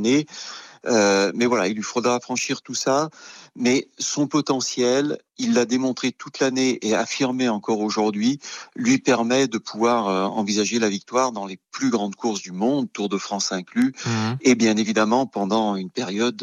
années. Mais voilà, il lui faudra franchir tout ça. Mais son potentiel, il l'a démontré toute l'année et affirmé encore aujourd'hui, lui permet de pouvoir envisager la victoire dans les plus grandes courses du monde, Tour de France inclus, et bien évidemment pendant une période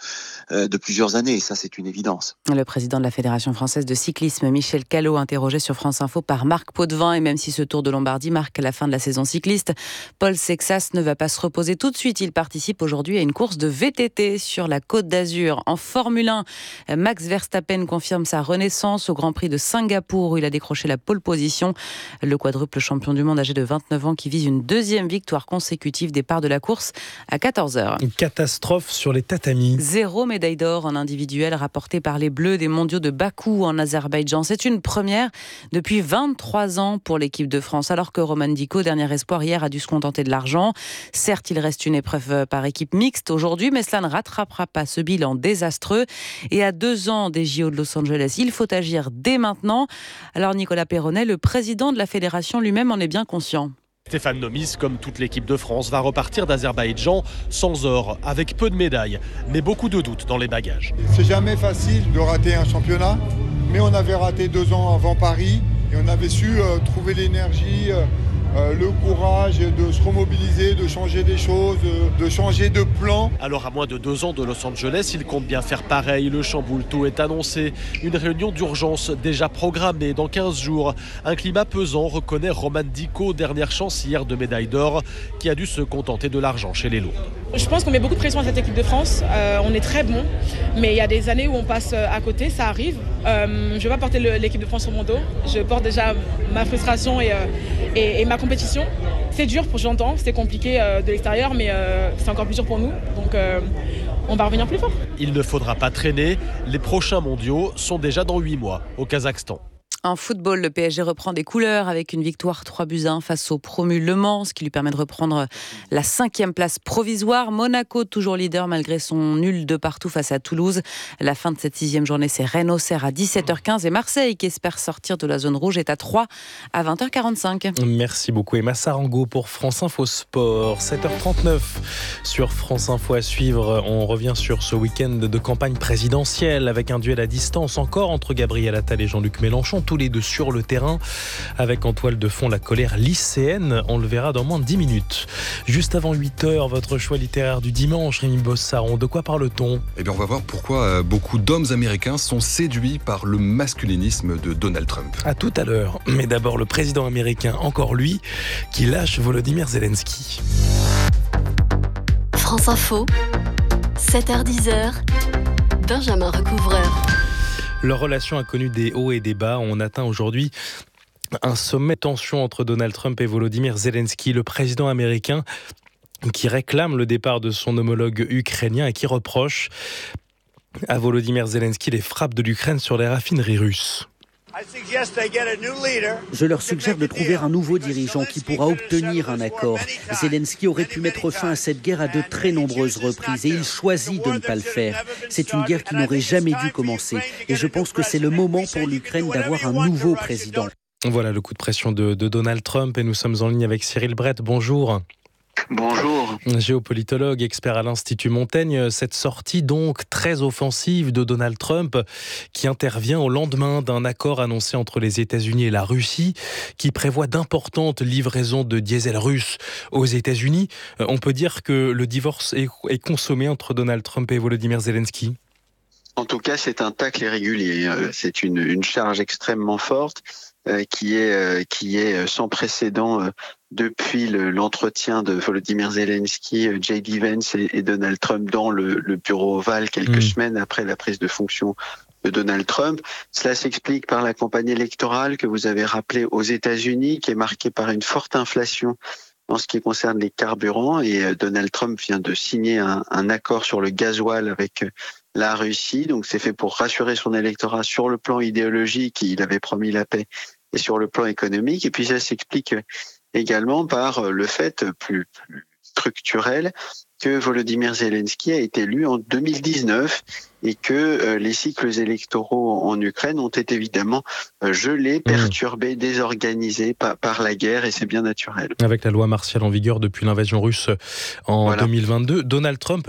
de plusieurs années. Et ça, c'est une évidence. Le président de la Fédération française de cyclisme, Michel Callot, interrogé sur France Info par Marc Potvin. Et même si ce Tour de Lombardie marque la fin de la saison cycliste, Paul Sexas ne va pas se reposer tout de suite. Il participe aujourd'hui à une course de VTT sur la Côte d'Azur. En Formule 1, Max Verstappen confirme sa renaissance au Grand Prix de Singapour où il a décroché la pole position. Le quadruple champion du monde âgé de 29 ans qui vise une deuxième victoire consécutive, départ de la course à 14h. Une catastrophe sur les tatamis. 0 médaille d'or en individuel rapportée par les Bleus des mondiaux de Bakou en Azerbaïdjan. C'est une première depuis 23 ans pour l'équipe de France, alors que Roman Diko, dernier espoir hier, a dû se contenter de l'argent. Certes, il reste une épreuve par équipe mixte aujourd'hui, mais cela ne rattrapera pas ce bilan désastreux. Et à 2 ans des JO de Los Angeles, il faut agir dès maintenant. Alors Nicolas Perronnet, le président de la fédération lui-même, en est bien conscient. Stéphane Nomis, comme toute l'équipe de France, va repartir d'Azerbaïdjan sans or, avec peu de médailles, mais beaucoup de doutes dans les bagages. C'est jamais facile de rater un championnat, mais on avait raté 2 ans avant Paris et on avait su trouver l'énergie, le courage de se remobiliser, de changer des choses, de changer de plan. Alors à moins de 2 ans de Los Angeles, il compte bien faire pareil. Le chamboule-tout est annoncé. Une réunion d'urgence déjà programmée dans 15 jours. Un climat pesant, reconnaît Roman Diko, dernière chance hier de médaille d'or, qui a dû se contenter de l'argent chez les lourds. Je pense qu'on met beaucoup de pression à cette équipe de France. On est très bon, mais il y a des années où on passe à côté, ça arrive. Je ne vais pas porter l'équipe de France sur mon dos. Je porte déjà ma frustration et ma compétition. C'est dur, j'entends, c'est compliqué de l'extérieur, mais c'est encore plus dur pour nous. Donc on va revenir plus fort. Il ne faudra pas traîner. Les prochains mondiaux sont déjà dans 8 mois au Kazakhstan. En football, le PSG reprend des couleurs avec une victoire 3-1 face au promu Le Mans, ce qui lui permet de reprendre la 5e place provisoire. Monaco, toujours leader malgré son nul de partout face à Toulouse. La fin de cette 6e journée, c'est Rennes-Auxerre à 17h15 et Marseille, qui espère sortir de la zone rouge, est à 3 à 20h45. Merci beaucoup Emma Sarango pour France Info Sport. 7h39 sur France Info à suivre. On revient sur ce week-end de campagne présidentielle avec un duel à distance encore entre Gabriel Attal et Jean-Luc Mélenchon. Tous les deux sur le terrain, avec en toile de fond la colère lycéenne. On le verra dans moins de 10 minutes. Juste avant 8h, votre choix littéraire du dimanche, Rémi Bossaron. De quoi parle-t-on ? Eh bien, on va voir pourquoi beaucoup d'hommes américains sont séduits par le masculinisme de Donald Trump. À tout à l'heure. Mais d'abord, le président américain, encore lui, qui lâche Volodymyr Zelensky. France Info, 7h-10h, Benjamin Recouvreur. Leur relation a connu des hauts et des bas. On atteint aujourd'hui un sommet de tension entre Donald Trump et Volodymyr Zelensky, le président américain qui réclame le départ de son homologue ukrainien et qui reproche à Volodymyr Zelensky les frappes de l'Ukraine sur les raffineries russes. Je leur suggère de trouver un nouveau dirigeant qui pourra obtenir un accord. Zelensky aurait pu mettre fin à cette guerre à de très nombreuses reprises et il choisit de ne pas le faire. C'est une guerre qui n'aurait jamais dû commencer et je pense que c'est le moment pour l'Ukraine d'avoir un nouveau président. Voilà le coup de pression de Donald Trump et nous sommes en ligne avec Cyril Brett. Bonjour. Bonjour. Géopolitologue, expert à l'Institut Montaigne, cette sortie donc très offensive de Donald Trump qui intervient au lendemain d'un accord annoncé entre les États-Unis et la Russie qui prévoit d'importantes livraisons de diesel russe aux États-Unis. On peut dire que le divorce est consommé entre Donald Trump et Volodymyr Zelensky. En tout cas, c'est un tacle irrégulier. C'est une charge extrêmement forte qui est sans précédent depuis l'entretien de Volodymyr Zelensky, J.D. Vance et Donald Trump dans le bureau ovale quelques semaines après la prise de fonction de Donald Trump. Cela s'explique par la campagne électorale que vous avez rappelée aux États-Unis, qui est marquée par une forte inflation en ce qui concerne les carburants. Et Donald Trump vient de signer un accord sur le gasoil avec la Russie. Donc c'est fait pour rassurer son électorat sur le plan idéologique, il avait promis la paix, et sur le plan économique. Et puis ça s'explique également par le fait plus structurel que Volodymyr Zelensky a été élu en 2019 et que les cycles électoraux en Ukraine ont été évidemment gelés, perturbés, désorganisés par la guerre, et c'est bien naturel. Avec la loi martiale en vigueur depuis l'invasion russe en 2022, Donald Trump